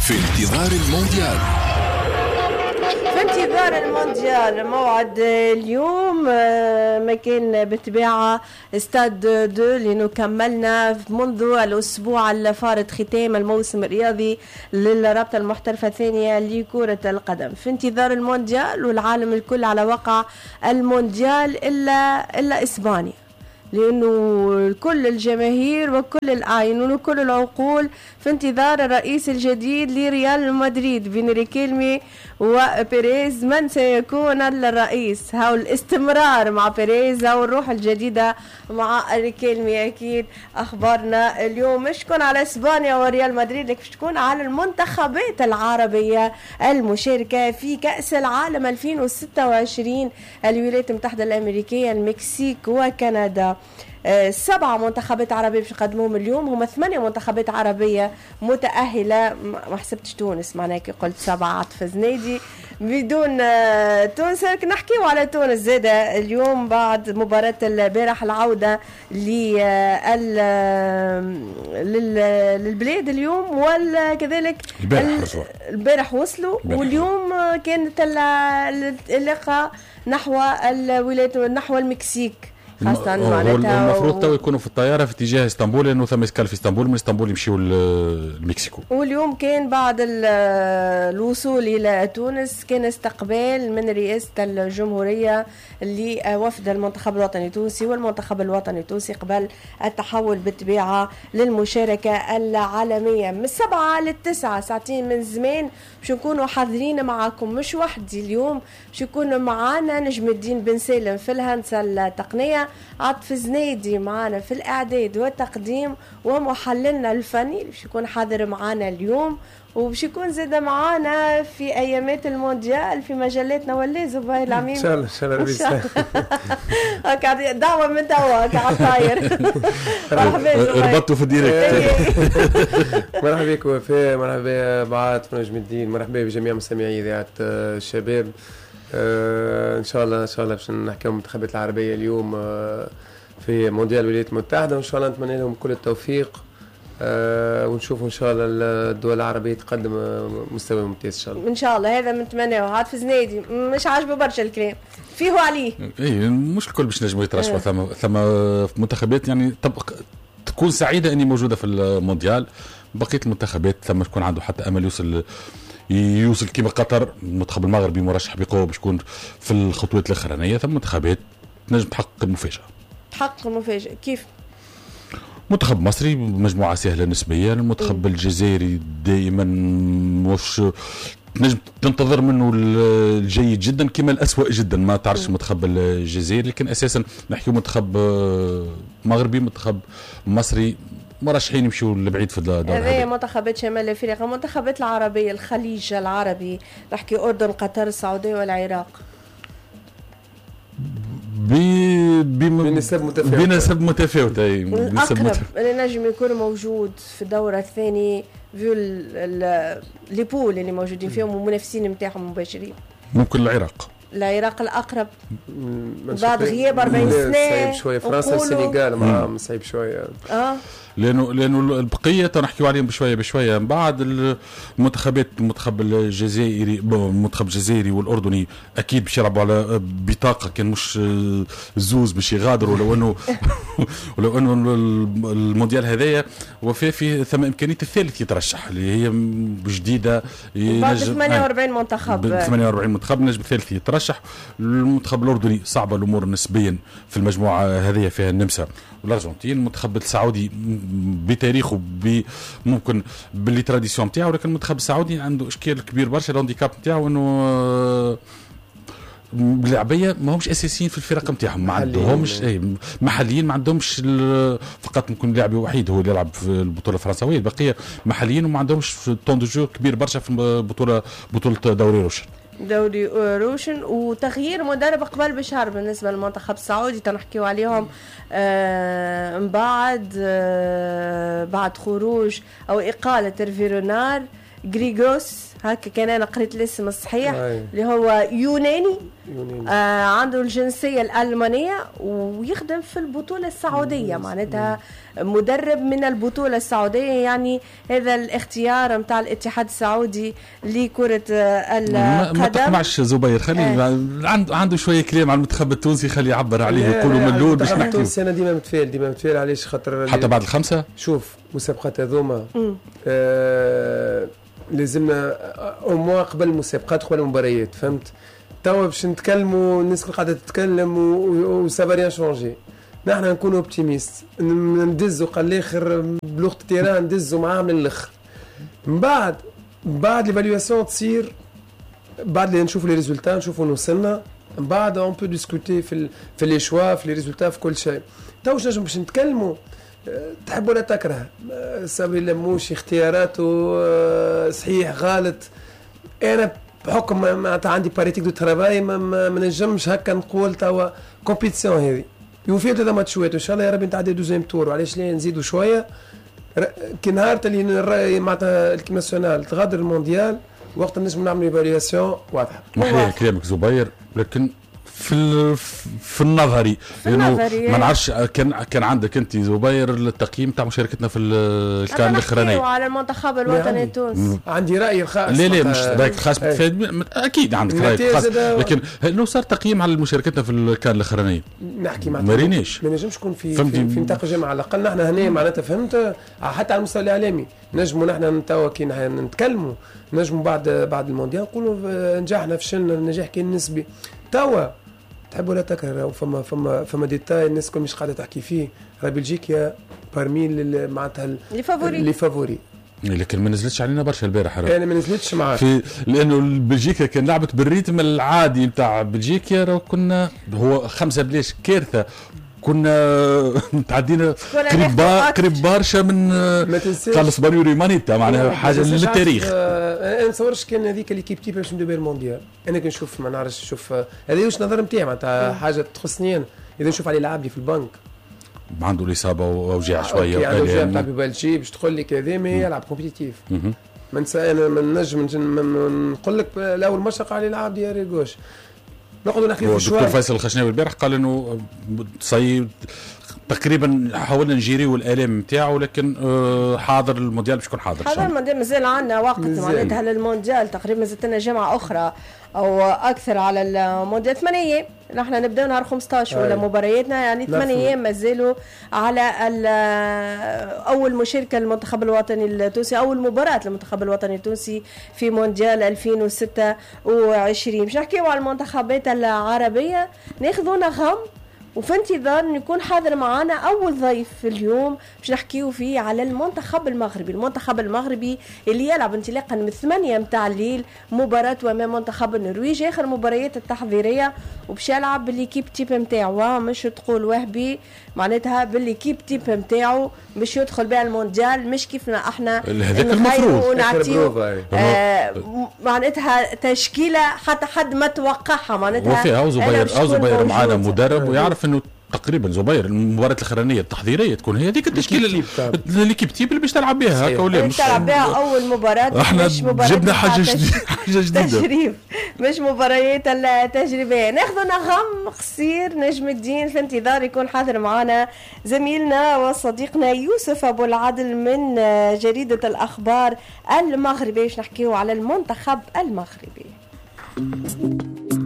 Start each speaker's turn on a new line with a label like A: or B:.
A: في انتظار المونديال.
B: في انتظار المونديال موعد اليوم مكان بالطبيعة استاد 2 لأنه كملنا منذ الأسبوع الفارط ختام الموسم الرياضي للرابطة المحترفة الثانية لكرة القدم. في انتظار المونديال والعالم الكل على وقع المونديال إلا إسبانيا، لأنه كل الجماهير وكل الأعين وكل العقول في انتظار الرئيس الجديد لريال مدريد بين ريكيلمي وبيريز. من سيكون الرئيس؟ هاو الاستمرار مع بيريز أو الروح الجديدة مع ريكيلمي؟ أكيد أخبارنا اليوم مش تكون على إسبانيا وريال مدريد، لكن تكون على المنتخبات العربية المشاركة في كأس العالم 2026. الولايات المتحدة الأمريكية، المكسيك وكندا. 7 منتخبات عربية باش نقدموهم اليوم، هما 8 منتخبات عربية متأهلة. ما حسبتش تونس، معناها كي قلت 7 عطف زنيدي بدون تونس. نحكيو على تونس زادة اليوم بعد مباراة البارح، العودة للبلاد اليوم، وكذلك البارح وصلوا، واليوم كانت اللقاء نحو الولايات نحو المكسيك.
C: المفروض تو يكونوا في الطياره في اتجاه اسطنبول، لانه ثم اسكال في اسطنبول، من اسطنبول يمشيوا لمكسيكو.
B: واليوم كان بعد الوصول الى تونس كان استقبال من رئاسه الجمهوريه لوفد المنتخب الوطني التونسي والمنتخب الوطني التونسي قبل التحول بالطبيعه للمشاركه العالميه. من 7 ل9 ساعتين من زمان باش نكونوا حاضرين معكم، مش وحدي اليوم، باش يكونوا معانا نجم الدين بن سالم في الهندسه التقنيه، عطف زنيدي معانا في الإعداد والتقديم، ومحللنا الفني باش يكون حاضر معانا اليوم، وباش يكون زاد معانا في أيامات المونديال في مجلاتنا ولا زباين العميم
D: إن شاء الله. إن شاء الله
B: هكا دعوة من توا هكا عطاير. مرحبا
C: ربطوا في الديريكت.
D: مرحبا بك وفاء، مرحبا بعد نجم الدين، مرحبا بجميع مستمعي إذاعة الشباب. ان شاء الله باش نحكيو المنتخبات العربيه اليوم في مونديال الولايات المتحده، وان شاء الله نتمنى لهم كل التوفيق، ونشوفوا ان شاء الله الدول العربيه تقدم مستوى ممتاز ان شاء الله.
B: ان شاء الله هذا نتمناه. عاد في زنادي مش عاجبه برشا الكلام فيه عليه.
C: مش الكل باش نجموا يترشحوا. ثم منتخبات يعني تكون سعيده اني موجوده في المونديال. بقيه المنتخبات ثم تكون عنده حتى امل يوصل كيما قطر، المنتخب المغربي مرشح بقوه باش يكون في الخطوات الاخرانيه. ثم منتخبات تنجم تحقق المفاجاه.
B: تحقق المفاجاه كيف؟
C: منتخب مصري مجموعه سهله نسبيا، المنتخب الجزائري دائما مش تنجم تنتظر منه الجيد جدا كما الأسوأ جدا. ما تعرفش المنتخب الجزائري، لكن اساسا نحكي منتخب مغربي منتخب مصري مرشحين يمشوا لبعيد في الدوري.
B: هذه منتخبات شمال افريقيا، منتخبات العربيه الخليج العربي، نحكي اردن قطر السعوديه والعراق،
D: بنسب
C: متفاوته.
B: الأقرب اللي نجم يكون موجود في الدورة الثانية فيو لي بول اللي موجودين فيهم ومنافسين نتاعهم مباشرين.
C: ممكن العراق
B: الأقرب بعد غياب 40 سنة.
D: صعيب شوية. فرنسا والسنغال معهم صعيب شوية.
C: لأنه البقية تنحكيوا عليهم بشوية من بعد. المنتخبات، المنتخب الجزائري والأردني أكيد باش يلعبوا على بطاقة كان مش زوز باش يغادروا. ولو أنه المونديال هذايا وفي ثم إمكانية الثالث يترشح اللي هي جديدة
B: بعد 48 منتخب.
C: 48 منتخب نجم الثالث يترشح. المنتخب الأردني صعبة الأمور نسبيا في المجموعة هذه، فيها النمسا والأرجنتين. المنتخب السعودي بتاريخه ممكن باللي تراديسيون نتاعو، لكن المنتخب السعودي عنده اشكال كبير برشا. الهانديكاب نتاعو انه باللعبيه ما همش اساسيين في الفرق نتاعهم، ما عندهمش محليين، ما عندهمش فقط ممكن لاعب وحيد هو اللي يلعب في البطوله الفرنسويه، البقيه محليين وما عندهمش طون دو جو كبير برشا في بطوله دوري روشن. وتغيير مدرب قبل بشهر بالنسبه للمنتخب السعودي تنحكيو عليهم بعد خروج او اقاله ريفيرونار
B: غريغوس هكا كان انا قريت الاسم الصحيح اللي هو يوناني. عنده الجنسيه الالمانيه ويخدم في البطوله السعوديه معناتها مدرب من البطوله السعوديه. يعني هذا الاختيار نتاع الاتحاد السعودي لكره القدم.
C: ما تقمعش زبير خليه عنده شويه كلام على المنتخب التونسي خليه يعبر عليه يقولوا من الاول باش نحكي.
D: التونسي انا ديما متفائل علاش خاطر
C: حتى بعد الخمسه.
D: شوف مسابقات هذوما لازمنا او موا قبل المسابقات قبل المباريات فهمت. توا باش نتكلموا الناس قاعده تتكلم وسافا ريان شونجي. نحن نكونوا اوبتيميست ندزوا قال الاخر بلغه التيران ندزوا معاهم للاخر. من بعد ليفالواسيون تصير بعد اللي نشوفوا لي ريزولتا نشوفوا وصلنا. من بعد اون بو ديسكوتي في لي شوا في لي ريزولتا في كل شيء. تو نجم باش نتكلموا تحب ولا تكره سامي لموش اختياراته صحيح غلط. انا بحكم معناتها عندي باريتيك دو ترافاي ما نجمش هكا نقول توا كومبيتيسيون هذه يوفي هذا ماتشوات ان شاء الله يا ربي نتعدي دوزيام تور. وعلاش لا نزيدوا شويه كي نهار اللي معناتها الكيب ناسيونال تغادر المونديال وقت نجم نعمل ايفالياسيون واضحه.
C: محيي كلامك زبير لكن في النظري لانه ما نعرفش كان عندك انت زبير التقييم تاع مشاركتنا في الكان الاخراني
B: على المنتخب الوطني التونسي.
D: عندي رايي الخاص.
C: لا مش رايك الخاص اكيد عندك رايك الخاص لكن انه صار تقييم على مشاركتنا في الكان الاخراني
D: نحكي
C: ما رينيش
D: ما نجمش نكون في نطاق الجامعه على الاقل. نحن هنا معناتها فهمت حتى على المستوى الاعلامي نجموا نحن توا كي نتكلموا نجموا بعد المونديال نقولوا نجحنا فشلنا النجاح كان نسبي. توا تحب ولا تكره فما ديتاي الناس كل مش قاعده تحكي فيه. راه بلجيكا بارمي معناتها لي فافوري
C: لكن ما نزلتش علينا برشا البارح.
D: انا ما نزلتش معاك
C: لانه بلجيكا كان لعبت بالريتم العادي نتاع بلجيكا. كنا هو 5 بلاش كارثه كنا تعدينا قريب برشا من كارلوس باريوري مانيتا معناها حاجه للتاريخ.
D: انا نصورش كان هذيك ليكيب تيب باش ندير المونديال. انا كنشوف ما نعرفش نشوف هذه واش نظر نتاعي معناتها حاجه تخصني انا. اذا نشوف عليه لاعب لي في البنك
C: عنده الاصابه واوجاع شويه
D: عنده اوجاع تاع بلجيك باش تقول لي كذا ما يلعب كومبيتيتيف. ما انا ما نجم نقول لك الاول مشرق عليه لاعب ديال ريغوش نقعدوا نحكيو شويه.
C: الدكتور فيصل الخشناوي البارح قال انه صيب تقريبا حاولنا نجيريو الالام نتاعو لكن حاضر المونديال باش يكون حاضر
B: المونديال مازال عندنا وقت معناتها للمونديال تقريبا زدت لنا جمعه اخرى او اكثر على المونديال 8 ايام. نحن نبداو نهار 15 ولا مبارياتنا يعني 8 ايام مازالوا على اول مشاركه للمنتخب الوطني التونسي اول مباراه للمنتخب الوطني التونسي في مونديال 2026. باش نحكيو على المنتخبات العربيه ناخذوا نغم وفي انتظار أن يكون حاضر معنا أول ضيف في اليوم باش نحكيو فيه على المنتخب المغربي اللي يلعب انطلاقا من 8 متاع الليل مباراة أمام منتخب النرويج آخر مباريات التحضيرية وباش يلعب بالليكيب تيب متاعو مش تقول وهبي معناتها بالليكيب تيب متاعو باش يدخل بها المونديال مش كيفنا احنا
C: هذاك المفروض
B: ونعطيو معناتها تشكيلة حتى حد ما توقعها معناتها
C: وفيها زبير معنا مدرب ويعرف انه تقريبا زبير المباراة الأخرانية التحضيرية تكون هي هذيك التشكيلة الليكيب تيب اللي باش تلعب بها هكا ولا
B: مش تلعب بها أول مباراة.
C: احنا جبنا حاجة جديدة
B: تجريب مش مباريات التجريبية. ناخذ نغم قصير نجم الدين في انتظار يكون حاضر معنا زميلنا وصديقنا يوسف أبو العدل من جريدة الأخبار المغربية باش نحكيه على المنتخب المغربي.